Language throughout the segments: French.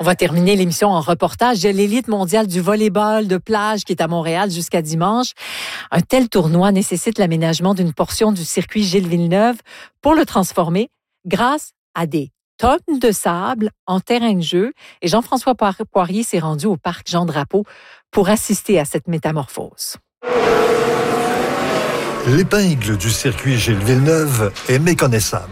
On va terminer l'émission en reportage de l'élite mondiale du volleyball de plage qui est à Montréal jusqu'à dimanche. Un tel tournoi nécessite l'aménagement d'une portion du circuit Gilles Villeneuve pour le transformer grâce à des tonnes de sable en terrain de jeu. Et Jean-François Poirier s'est rendu au parc Jean-Drapeau pour assister à cette métamorphose. L'épingle du circuit Gilles Villeneuve est méconnaissable.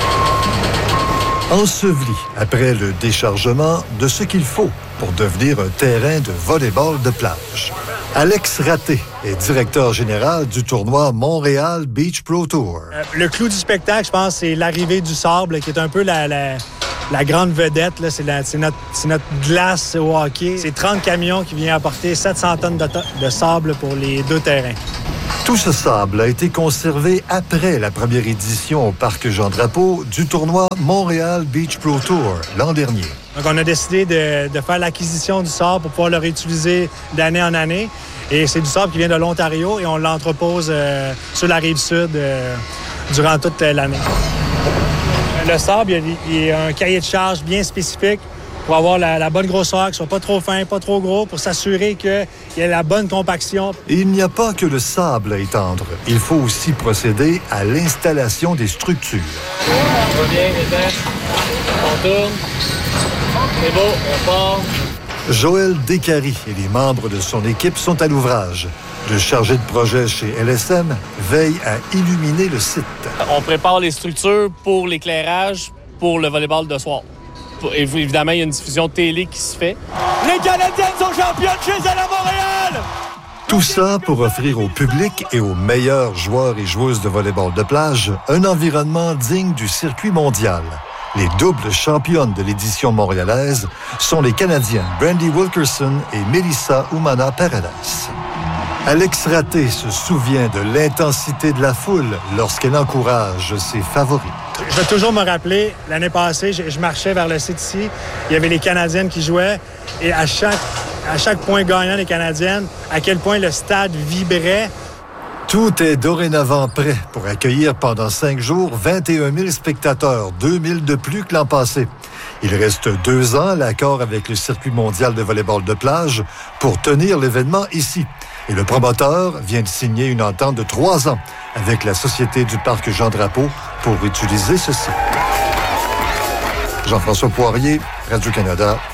Enseveli après le déchargement de ce qu'il faut pour devenir un terrain de volley-ball de plage. Alex Raté est directeur général du tournoi Montréal Beach Pro Tour. Le clou du spectacle, je pense, c'est l'arrivée du sable, qui est un peu la grande vedette. Là. C'est notre glace au hockey. C'est 30 camions qui viennent apporter 700 tonnes de sable pour les deux terrains. Tout ce sable a été conservé après la première édition au parc Jean-Drapeau du tournoi Montréal Beach Pro Tour l'an dernier. Donc, on a décidé de faire l'acquisition du sable pour pouvoir le réutiliser d'année en année. Et c'est du sable qui vient de l'Ontario et on l'entrepose sur la rive sud durant toute l'année. Le sable, il y a un cahier de charge bien spécifique pour avoir la bonne grosseur, qu'il soit pas trop fin, pas trop gros, pour s'assurer qu'il y ait la bonne compaction. Et il n'y a pas que le sable à étendre. Il faut aussi procéder à l'installation des structures. On va bien, on tourne. C'est beau, on part. Joël Descaries et les membres de son équipe sont à l'ouvrage. Le chargé de projet chez LSM veille à illuminer le site. On prépare les structures pour l'éclairage pour le volleyball de soir. Évidemment, il y a une diffusion télé qui se fait. Les Canadiennes sont championnes chez elles à Montréal! Tout ça pour offrir au public et aux meilleurs joueurs et joueuses de volleyball de plage un environnement digne du circuit mondial. Les doubles championnes de l'édition montréalaise sont les Canadiennes Brandy Wilkerson et Melissa Umana Paredes. Alex Raté se souvient de l'intensité de la foule lorsqu'elle encourage ses favorites. Je vais toujours me rappeler, l'année passée, je marchais vers le site ici, il y avait les Canadiennes qui jouaient, et à chaque point gagnant des Canadiennes, à quel point le stade vibrait. Tout est dorénavant prêt pour accueillir pendant 5 jours 21 000 spectateurs, 2 000 de plus que l'an passé. Il reste 2 ans à l'accord avec le circuit mondial de volleyball de plage pour tenir l'événement ici. Et le promoteur vient de signer une entente de 3 ans avec la Société du parc Jean-Drapeau pour utiliser ce site. Jean-François Poirier, Radio-Canada,